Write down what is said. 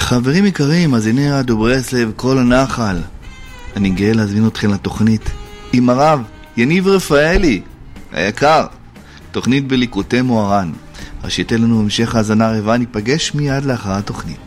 חברים יקרים, אז הנה רדיו ברסלב, כל הנחל. אני גאה להזמין אתכם לתוכנית עם הרב יניב רפאלי היקר, תוכנית בליקוטי מוהר"ן. אז שייתן לנו המשך האזנה רבה, ניפגש מיד לאחר התוכנית.